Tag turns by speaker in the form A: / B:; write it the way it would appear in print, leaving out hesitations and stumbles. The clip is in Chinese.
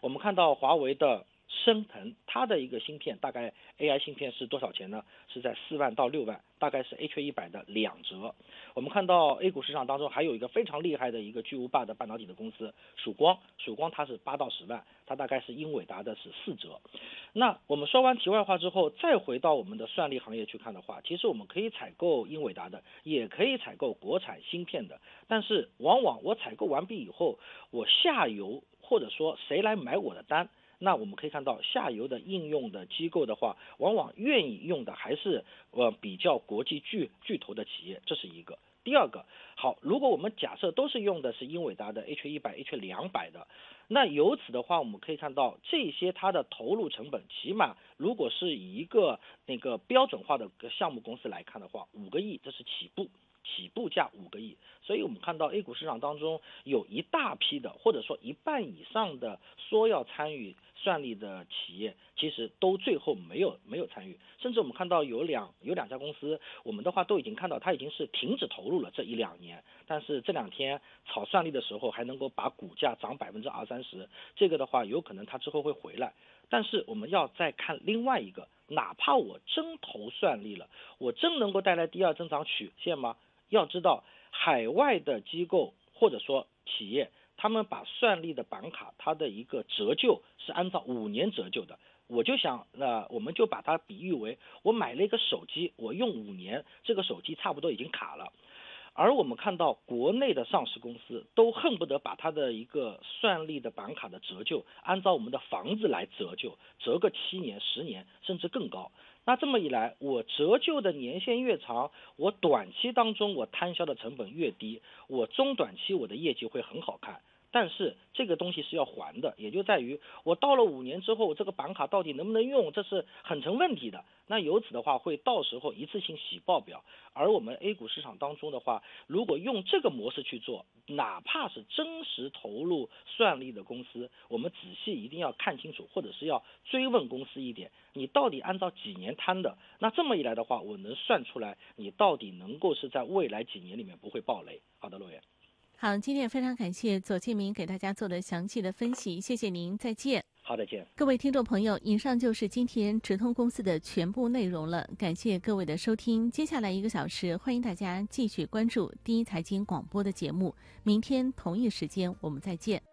A: 们看到华为的升腾，它的一个芯片大概 AI 芯片是多少钱呢？是在4万到6万，大概是 H100的2折。我们看到 A 股市场当中还有一个非常厉害的一个巨无霸的半导体的公司曙光它是8到10万，它大概是英伟达的是4折。那我们说完题外话之后，再回到我们的算力行业去看的话，其实我们可以采购英伟达的，也可以采购国产芯片的，但是往往我采购完毕以后，我下游或者说谁来买我的单，那我们可以看到下游的应用的机构的话，往往愿意用的还是比较国际巨头的企业，这是一个。第二个，好，如果我们假设都是用的是英伟达的 H100、H200 的，那由此的话，我们可以看到这些它的投入成本，起码如果是以一个那个标准化的项目公司来看的话，5个亿这是起步价5个亿，所以我们看到 A 股市场当中有一大批的，或者说一半以上的说要参与算力的企业，其实都最后没有参与，甚至我们看到有两家公司，我们的话都已经看到它已经是停止投入了这1-2年，但是这2天炒算力的时候还能够把股价涨20-30%，这个的话有可能它之后会回来。但是我们要再看另外一个，哪怕我真投算力了，我真能够带来第二增长曲线吗？要知道海外的机构或者说企业，他们把算力的板卡它的一个折旧是按照5年折旧的。我就想，我们就把它比喻为我买了一个手机，我用5年，这个手机差不多已经卡了。而我们看到国内的上市公司都恨不得把它的一个算力的板卡的折旧按照我们的房子来折旧，折个7年、10年甚至更高。那这么一来，我折旧的年限越长，我短期当中我摊销的成本越低，我中短期我的业绩会很好看。但是这个东西是要还的，也就在于我到了5年之后，这个板卡到底能不能用，这是很成问题的。那由此的话，会到时候一次性洗报表。而我们 A 股市场当中的话，如果用这个模式去做，哪怕是真实投入算力的公司，我们仔细一定要看清楚，或者是要追问公司一点，你到底按照几年摊的？那这么一来的话，我能算出来你到底能够是在未来几年里面不会爆雷。好的，罗源。
B: 好，今天也非常感谢左建明给大家做的详细的分析，谢谢您，再见。
A: 好，再见。
B: 各位听众朋友，以上就是今天直通公司的全部内容了，感谢各位的收听。接下来1个小时，欢迎大家继续关注第一财经广播的节目，明天同一时间我们再见。